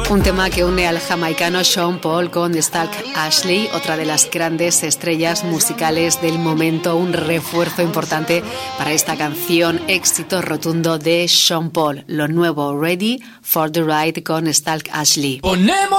Un tema que une al jamaicano Sean Paul con Stalk Ashley, otra de las grandes estrellas musicales del momento, un refuerzo importante para esta canción, éxito rotundo de Sean Paul, lo nuevo Ready for the Ride con Stalk Ashley. Ponemos